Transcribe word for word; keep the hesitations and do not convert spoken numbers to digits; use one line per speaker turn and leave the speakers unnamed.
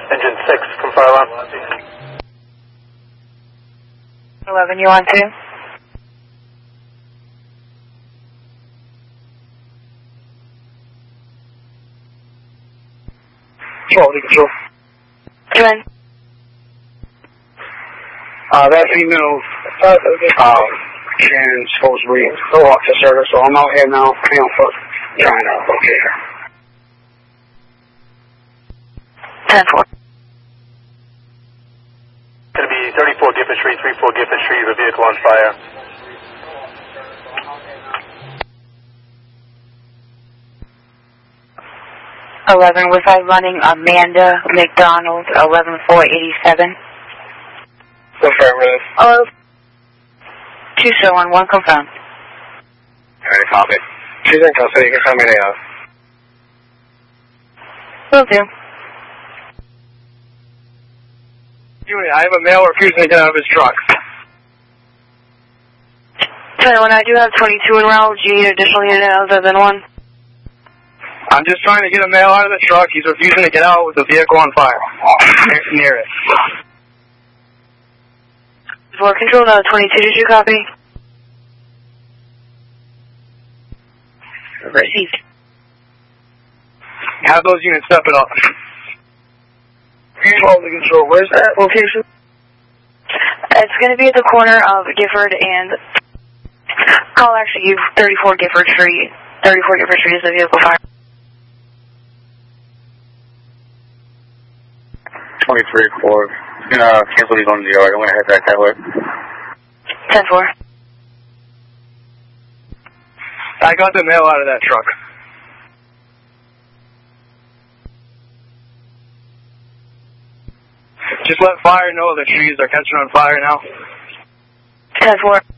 Engine six, from fire alarm.
eleven, you on two?
Quality control.
Come in.
Uh, that female, uh, uh, can supposedly go off the service, so I'm out here now, you know, for trying to locate her.
ten four.
Going to be thirty-four Gifford Street, thirty-four Gifford Street, the vehicle on fire.
eleven, was I running Amanda McDonald, eleven four eighty-seven?
Confirm with
Oh, two zero one one, confirm.
Alright, copy. She's in custody, you can send me the, uh...
Will do.
Unit, I have a male refusing to get out of his truck.
twenty-one, I do have twenty-two in route. Do you need additional unit other than one?
I'm just trying to get a male out of the truck. He's refusing to get out with the vehicle on fire. near, near it.
four control, now twenty-two, did you copy? Received.
Have those units step it up. Quality control, where's that location?
It's going to be at the corner of Gifford and... Call actually you thirty-four Gifford Street. thirty-four Gifford Street is the vehicle fire.
twenty-three four. I'm going to cancel these on the yard. I'm going to head back that way.
ten four.
I got the male out of that truck. Just let fire know the trees are catching on fire now.
ten four.